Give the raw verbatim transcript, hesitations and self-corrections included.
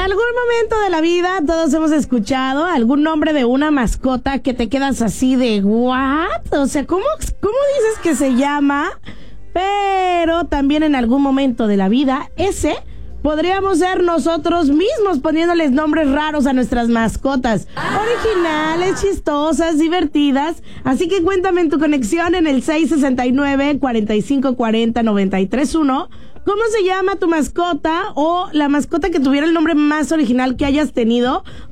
algún momento de la vida todos hemos escuchado algún nombre de una mascota que te quedas así de ¿what? O sea, ¿cómo, cómo dices que se llama? Pero también en algún momento de la vida ese podríamos ser nosotros mismos poniéndoles nombres raros a nuestras mascotas. Originales, chistosas, divertidas. Así que cuéntame en tu conexión en el seis sesenta y nueve, cuarenta y cinco cuarenta, noventa y tres uno. ¿Cómo se llama tu mascota o la mascota que tuviera el nombre más original que hayas tenido?